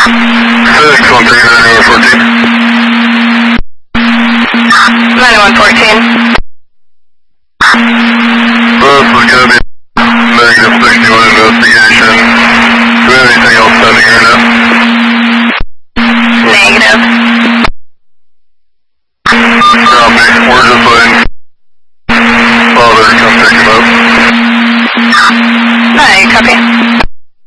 FedEx 13, 9114. This is going to be negative 61 investigation. Do we have anything else pending here now? Negative. Copy. We're just waiting. Father, come pick him up. Alright, copy.